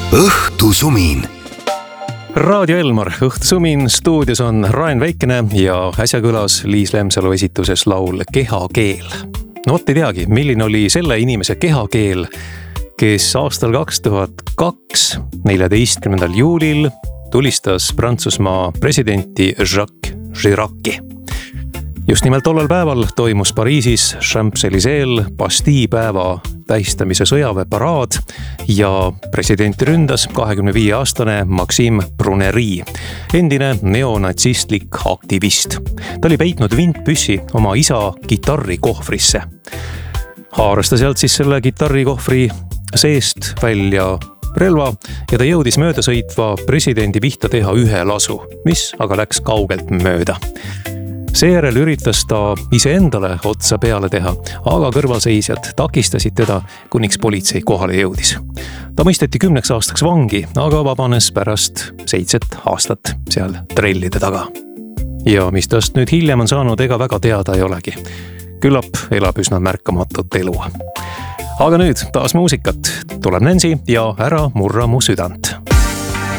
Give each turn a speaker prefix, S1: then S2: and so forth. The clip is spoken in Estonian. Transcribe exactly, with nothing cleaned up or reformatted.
S1: õhtusumin.
S2: Raadio Elmar, õhtusumin, stuudios on Rain Veikene ja äsja kõlas Liis Lemsalu esituses laul Kehakeel. No vot ei teagi, milline oli selle inimese kehakeel, kes aastal kaks tuhat kaks, neljateistkümnendal juulil tulistas Prantsusmaa presidenti Jacques Chirac'i. Just nimelt tollel päeval toimus Pariisis Champs-Élyseel Bastille päeva tähistamise sõjaväeparaad ja presidenti ründas kahekümne viie aastane Maxime Brunerie, endine neonatsistlik aktivist. Ta oli peitnud vintpüssi oma isa kitarrikohvrisse. Haaras ta sealt siis selle kitarrikohvri seest välja relva ja ta jõudis mööda sõitva presidendi pihta teha ühe lasu, mis aga läks kaugelt mööda. Seejärel üritas ta iseendale otsa peale teha, aga kõrvalseisjad takistasid teda, kuniks politsei kohale jõudis. Ta mõisteti kümneks aastaks vangi, aga vabanes pärast seitset aastat seal trellide taga. Ja mis tast nüüd hiljem on saanud, ega väga teada ei olegi. Küllap elab üsna märkamatut elu. Aga nüüd taas muusikat. Tuleb Nancy ja Ära murra mu südant.